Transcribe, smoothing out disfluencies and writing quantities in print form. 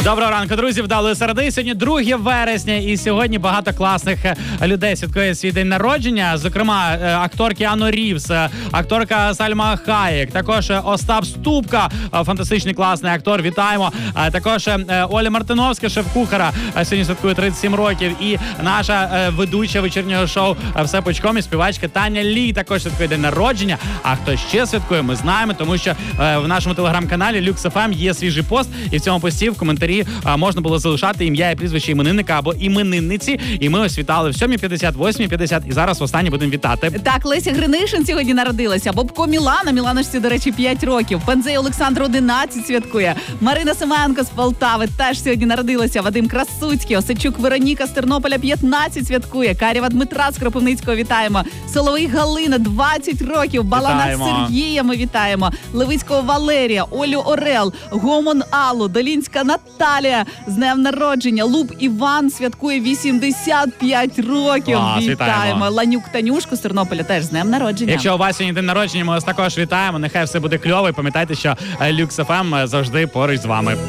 Доброго ранку, друзі, вдалої середи. Сьогодні 2 вересня, і сьогодні багато класних людей святкує свій день народження. Зокрема, актор Кіану Рівз, акторка Сальма Хаєк, також Остап Ступка, фантастичний класний актор, вітаємо. Також Оля Мартиновська, шеф-кухара, сьогодні святкує 37 років. І наша ведуча вечірнього шоу «Все пучком» і співачка Таня Лі також святкує день народження. А хто ще святкує, ми знаємо, тому що в нашому телеграм-каналі Lux FM є свіжий пост, і в цьому пості в коментарі можна було залишати ім'я і прізвище іменинника або іменинниці. І ми ось вітали в 7:50, 8:50 і зараз востаннє будемо вітати. Так, Леся Гринишин сьогодні народилася. Бобко Мілана. Міланочці, до речі, 5 років. Пензей Олександр 11 святкує. Марина Семенко з Полтави теж сьогодні народилася. Вадим Красуцький. Осадчук Вероніка з Тернополя 15 святкує. Карєва Дмитра з Кропивницького вітаємо. Соловей Галина 20 років. Балана Сергія ми вітаємо. Левицького Валерія, Олю Орел, Гомон Аллу, Долінська Наталія з днем народження. Луб Іван святкує 85 років. Клас, вітаємо. Ланюк Танюшку з Тернополя теж з днем народження. Якщо у вас сьогодні день народження, ми вас також вітаємо. Нехай все буде кльово. І пам'ятайте, що Lux FM завжди поруч з вами.